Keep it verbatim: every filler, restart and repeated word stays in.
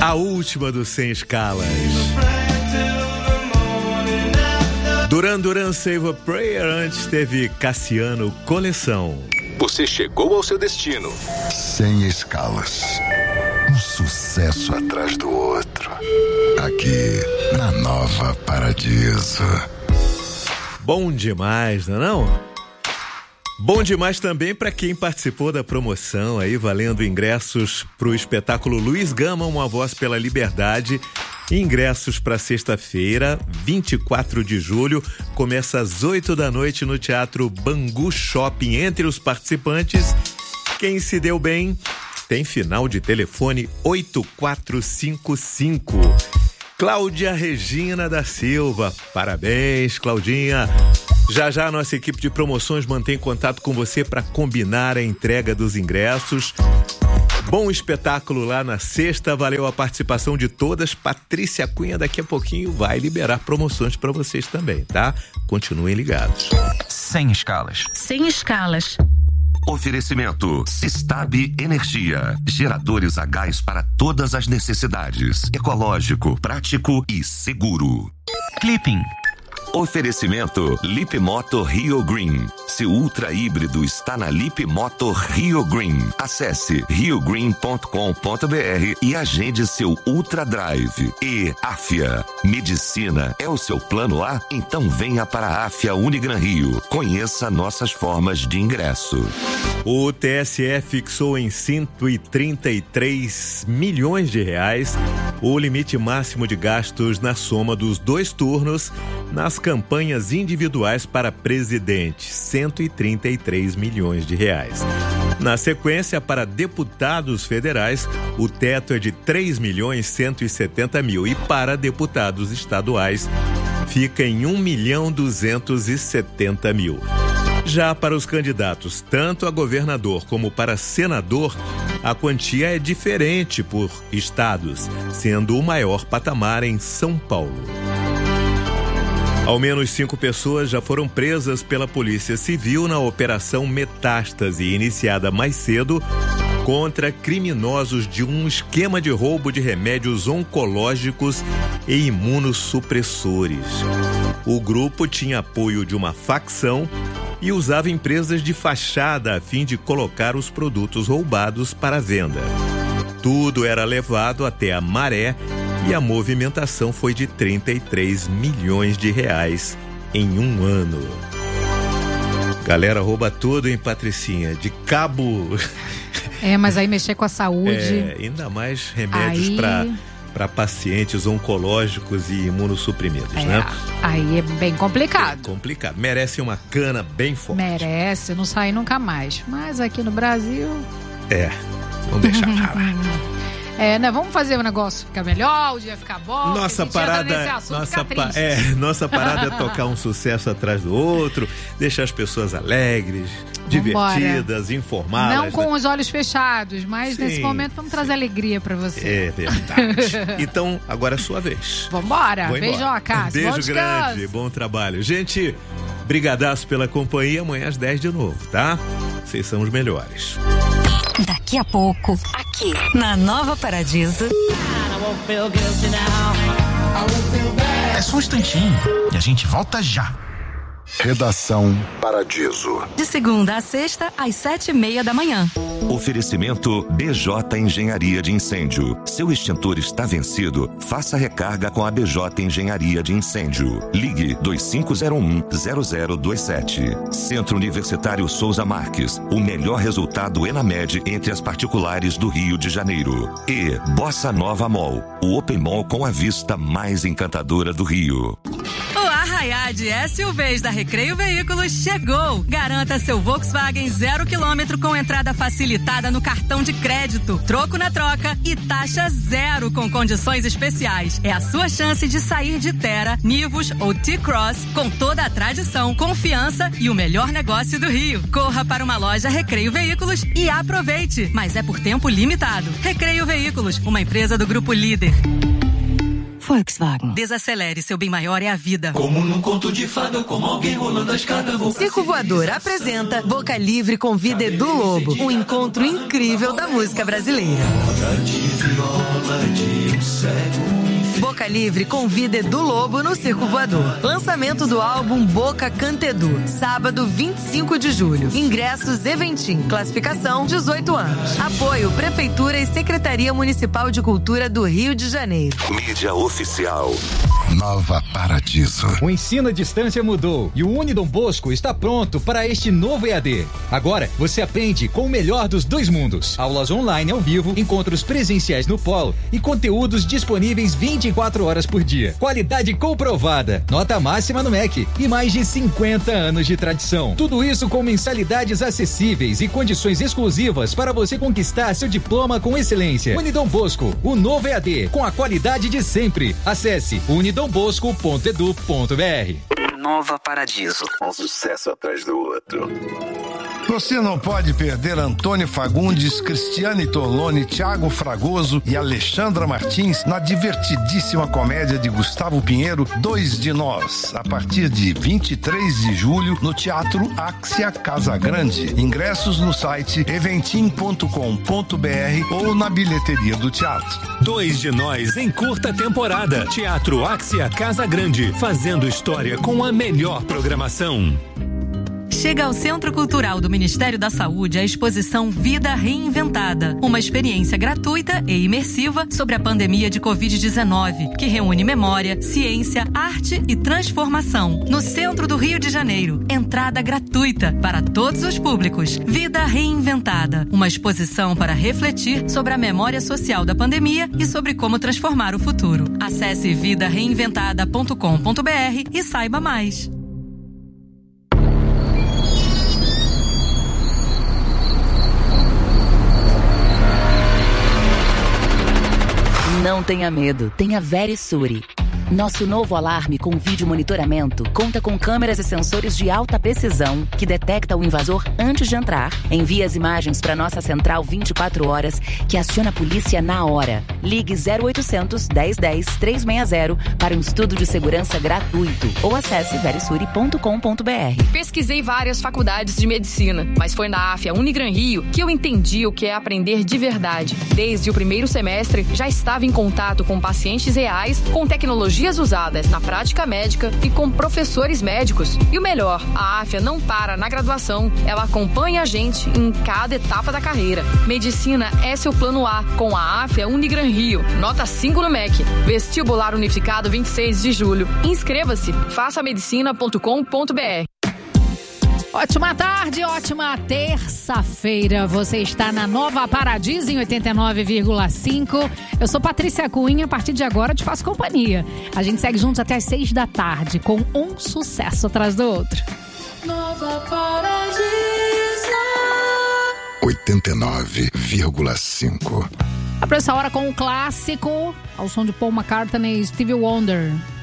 A última do Sem Escalas. Duran Duran Save a Prayer. Antes teve Cassiano Coleção. Você chegou ao seu destino. Sem Escalas. Um sucesso atrás do outro. Aqui na Nova Paradiso. Bom demais, não é não? Bom demais também para quem participou da promoção aí, valendo ingressos para o espetáculo Luiz Gama, Uma Voz pela Liberdade. Ingressos para sexta-feira, vinte e quatro de julho, começa às oito da noite no Teatro Bangu Shopping. Entre os participantes, quem se deu bem, tem final de telefone oito quatro cinco cinco. Cláudia Regina da Silva. Parabéns, Claudinha. Já já a nossa equipe de promoções mantém contato com você para combinar a entrega dos ingressos. Bom espetáculo lá na sexta, valeu a participação de todas. Patrícia Cunha daqui a pouquinho vai liberar promoções para vocês também, tá? Continuem ligados. Sem Escalas. Sem Escalas. Oferecimento Sistab Energia. Geradores a gás para todas as necessidades. Ecológico, prático e seguro. Clipping. Oferecimento Lip Motor Rio Green. Seu ultra híbrido está na Lip Motor Rio Green. Acesse rio green ponto com ponto b r e agende seu Ultra Drive. E Afia. Medicina é o seu plano A? Então venha para a Afia Unigran Rio. Conheça nossas formas de ingresso. O T S E fixou em cento e trinta e três milhões de reais o limite máximo de gastos na soma dos dois turnos nas campanhas individuais para presidente, cento e trinta e três milhões de reais. Na sequência, para deputados federais, o teto é de três milhões cento e setenta mil e para deputados estaduais fica em um milhão duzentos e setenta mil. Já para os candidatos, tanto a governador como para senador, a quantia é diferente por estados, sendo o maior patamar em São Paulo. Ao menos cinco pessoas já foram presas pela Polícia Civil na Operação Metástase, iniciada mais cedo contra criminosos de um esquema de roubo de remédios oncológicos e imunossupressores. O grupo tinha apoio de uma facção e usava empresas de fachada a fim de colocar os produtos roubados para venda. Tudo era levado até a Maré e a movimentação foi de trinta e três milhões de reais em um ano. Galera rouba tudo, hein, Patricinha? De cabo... É, mas aí mexer com a saúde... É, ainda mais remédios aí... para... para pacientes oncológicos e imunossuprimidos, é, né? Aí é bem complicado. É complicado. Merece uma cana bem forte. Merece, não sair nunca mais. Mas aqui no Brasil... É, vamos deixar pra lá. É, né? Vamos fazer o negócio ficar melhor, o dia ficar bom. Nossa parada, assunto, nossa, pa, triste. é, nossa parada é tocar um sucesso atrás do outro, deixar as pessoas alegres, Vambora. divertidas, informadas. Não com né? os olhos fechados, mas sim, nesse momento vamos trazer alegria pra você. É verdade. Então, agora é sua vez. Vambora. Beijoca. Beijo bom grande, bom trabalho. Gente, brigadaço pela companhia. Amanhã às dez de novo, tá? Vocês são os melhores. Daqui a pouco, aqui na Nova Paradiso. É só um instantinho e a gente volta já. Redação Paradiso. De segunda a sexta, às sete e meia da manhã. Oferecimento B J Engenharia de Incêndio. Seu extintor está vencido? Faça recarga com a B J Engenharia de Incêndio. Ligue dois cinco zero um zero zero dois sete. Centro Universitário Souza Marques. O melhor resultado ENAMED entre as particulares do Rio de Janeiro. E Bossa Nova Mall. O Open Mall com a vista mais encantadora do Rio. Arraiá de S U Vs da Recreio Veículos chegou! Garanta seu Volkswagen zero quilômetro com entrada facilitada no cartão de crédito, troco na troca e taxa zero com condições especiais. É a sua chance de sair de Terra, Nivus ou T-Cross com toda a tradição, confiança e o melhor negócio do Rio. Corra para uma loja Recreio Veículos e aproveite, mas é por tempo limitado. Recreio Veículos, uma empresa do Grupo Líder. Volkswagen. Desacelere, seu bem maior é a vida. Como num conto de fada, como alguém rolando a escada. Circo Voador apresenta Boca Livre convida Edu Lobo, um encontro incrível da música brasileira. De viola, de Boca Livre convida Edu Lobo no Circo Voador. Lançamento do álbum Boca Canta Edu, sábado vinte e cinco de julho. Ingressos Eventim, classificação dezoito anos. Apoio Prefeitura e Secretaria Municipal de Cultura do Rio de Janeiro. Mídia oficial. Nova Paradiso. O ensino à distância mudou e o Unidom Bosco está pronto para este novo E A D. Agora você aprende com o melhor dos dois mundos. Aulas online ao vivo, encontros presenciais no polo e conteúdos disponíveis vinte e quatro horas por dia. Qualidade comprovada, nota máxima no M E C e mais de cinquenta anos de tradição. Tudo isso com mensalidades acessíveis e condições exclusivas para você conquistar seu diploma com excelência. Unidom Bosco, o novo E A D, com a qualidade de sempre. Acesse unidom bosco ponto edu ponto br. Nova Paradiso. Um sucesso atrás do outro. Você não pode perder Antônio Fagundes, Cristiane Torlone, Thiago Fragoso e Alexandra Martins na divertidíssima comédia de Gustavo Pinheiro, Dois de Nós, a partir de vinte e três de julho no Teatro Axia Casa Grande. Ingressos no site eventim ponto com ponto br ou na bilheteria do teatro. Dois de Nós em curta temporada. Teatro Axia Casa Grande, fazendo história com a melhor programação. Chega ao Centro Cultural do Ministério da Saúde a exposição Vida Reinventada, uma experiência gratuita e imersiva sobre a pandemia de covid dezenove, que reúne memória, ciência, arte e transformação. No centro do Rio de Janeiro, entrada gratuita para todos os públicos. Vida Reinventada, uma exposição para refletir sobre a memória social da pandemia e sobre como transformar o futuro. Acesse vida reinventada ponto com ponto br e saiba mais. Não tenha medo, tenha Verisure. Nosso novo alarme com vídeo monitoramento conta com câmeras e sensores de alta precisão que detecta o invasor antes de entrar. Envia as imagens para nossa central vinte e quatro horas, que aciona a polícia na hora. Ligue zero oitocentos, dez dez, trezentos e sessenta para um estudo de segurança gratuito ou acesse verisure ponto com ponto br. Pesquisei várias faculdades de medicina, mas foi na AFIA Unigran Rio que eu entendi o que é aprender de verdade. Desde o primeiro semestre, já estava em contato com pacientes reais, com tecnologia usadas na prática médica e com professores médicos. E o melhor, a AFIA não para na graduação, ela acompanha a gente em cada etapa da carreira. Medicina é seu plano A, com a AFIA Unigran Rio. Nota cinco no M E C. Vestibular Unificado vinte e seis de julho. Inscreva-se. faça medicina ponto com ponto br. Ótima tarde, ótima terça-feira. Você está na Nova Paradiso em oitenta e nove vírgula cinco. Eu sou Patrícia Cunha, a partir de agora te faço companhia. A gente segue juntos até as seis da tarde, com um sucesso atrás do outro. Nova Paradiso oitenta e nove vírgula cinco. A essa hora com o clássico, ao som de Paul McCartney e Stevie Wonder.